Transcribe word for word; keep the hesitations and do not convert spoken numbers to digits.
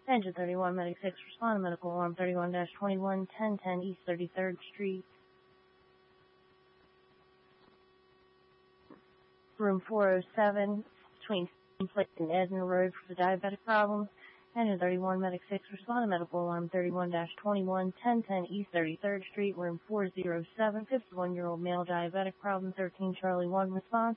Engine thirty-one, Medic six, respond to medical alarm thirty-one dash twenty-one, ten ten East thirty-third Street. Room four oh seven, between Place and Edna Road for the diabetic problems. Engine thirty-one, Medic six, respond to medical alarm thirty-one dash twenty-one, ten ten East thirty-third Street, room four oh seven, fifty-one-year-old male diabetic problem, thirteen Charlie one response.